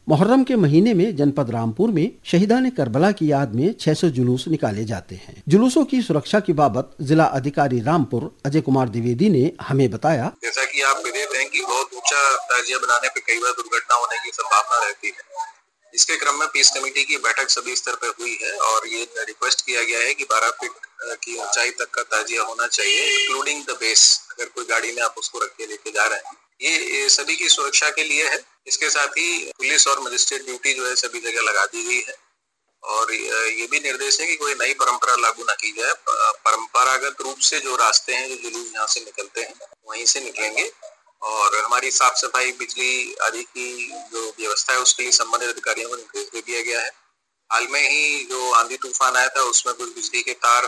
मुहर्रम के महीने में जनपद रामपुर में शहीदान करबला की याद में 600 जुलूस निकाले जाते हैं। जुलूसों की सुरक्षा की बाबत जिला अधिकारी रामपुर अजय कुमार द्विवेदी ने हमें बताया। जैसा कि आप विदित हैं कि बहुत ऊंचा ताजिया बनाने पे कई बार दुर्घटना होने की संभावना रहती है। इसके क्रम में पीस कमेटी की बैठक सभी स्तर पर हुई है और ये रिक्वेस्ट किया गया है कि 12 फीट की ऊंचाई तक का ताजिया होना चाहिए, इंक्लूडिंग द बेस। अगर कोई गाड़ी में आप उसको रख के लेके जा रहे हैं, ये सभी की सुरक्षा के लिए है। इसके साथ ही पुलिस और मजिस्ट्रेट ड्यूटी जो है सभी जगह लगा दी गई है और ये भी निर्देश है कि कोई नई परंपरा लागू न की जाए। परंपरागत रूप से जो रास्ते हैं, जो जुलूस यहाँ से निकलते हैं, वहीं से निकलेंगे और हमारी साफ सफाई, बिजली आदि की जो व्यवस्था है उसके लिए संबंधित अधिकारियों को निर्देश दे दिया गया है। हाल में ही जो आंधी तूफान आया था उसमें कुछ बिजली के तार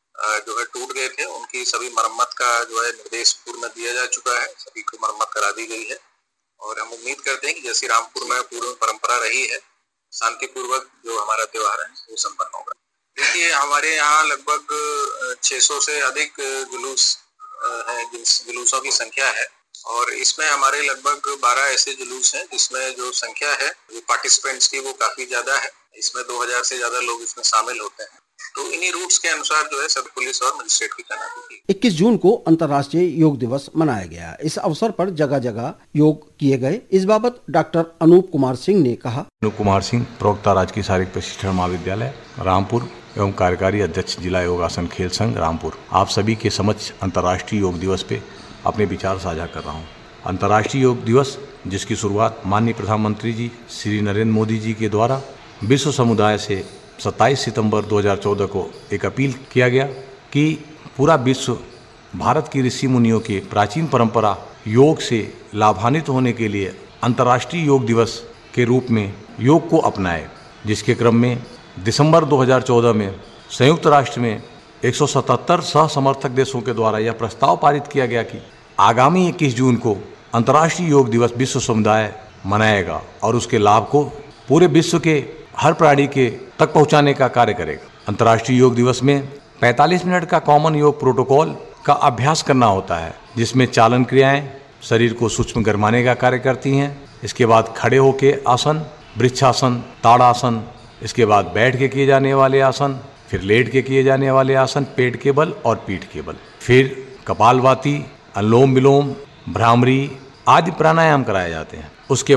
जो है टूट गए थे, उनकी सभी मरम्मत का जो है निर्देश पूर्ण दिया जा चुका है, सभी को मरम्मत करा दी गई है और हम उम्मीद करते हैं कि जैसी रामपुर में पूर्व परंपरा रही है, शांतिपूर्वक जो हमारा त्योहार है वो संपन्न होगा। देखिए, हमारे यहाँ लगभग 600 से अधिक जुलूस है, जुलूसों की संख्या है और इसमें हमारे लगभग 12 ऐसे जुलूस हैं जिसमें जो संख्या है पार्टिसिपेंट्स की वो काफी ज्यादा है। इसमें 2000 से ज्यादा लोग इसमें शामिल होते हैं। तो इन्हीं रूट्स के अनुसार जो है सब पुलिस और मजिस्ट्रेट की तैनाती की। 21 जून को अंतर्राष्ट्रीय योग दिवस मनाया गया। इस अवसर पर जगह जगह योग किए गए। इस बाबत डॉक्टर अनूप कुमार सिंह ने कहा। अनूप कुमार सिंह, प्रवक्ता राजकीय शारीरिक प्रशिक्षण महाविद्यालय रामपुर एवं कार्यकारी अध्यक्ष जिला योगासन खेल संघ रामपुर। आप सभी के समक्ष अंतर्राष्ट्रीय योग दिवस पे अपने विचार साझा कर रहा हूँ। अंतर्राष्ट्रीय योग दिवस जिसकी शुरुआत माननीय प्रधानमंत्री जी श्री नरेंद्र मोदी जी के द्वारा विश्व समुदाय से 27 सितंबर 2014 को एक अपील किया गया कि पूरा विश्व भारत की ऋषि मुनियों के प्राचीन परंपरा योग से लाभान्वित होने के लिए अंतर्राष्ट्रीय योग दिवस के रूप में योग को अपनाए। जिसके क्रम में दिसंबर 2014 में संयुक्त राष्ट्र में 177 सह समर्थक देशों के द्वारा यह प्रस्ताव पारित किया गया कि आगामी 21 जून को अंतर्राष्ट्रीय योग दिवस विश्व समुदाय मनाएगा और उसके लाभ को पूरे विश्व के हर प्राणी के तक पहुंचाने का कार्य करेगा। अंतर्राष्ट्रीय योग दिवस में 45 मिनट का कॉमन योग प्रोटोकॉल का अभ्यास करना होता है, जिसमें चालन क्रियाएं शरीर को सूक्ष्म गरमाने का कार्य करती हैं। इसके बाद खड़े होके आसन, वृक्षासन, ताड़ासन, इसके बाद बैठ के किए जाने वाले आसन, फिर लेट के किए जाने वाले आसन, पेट के बल और पीठ के बल, फिर कपालभाति, अनुलोम विलोम, भ्रामरी आदि प्राणायाम कराए जाते हैं। उसके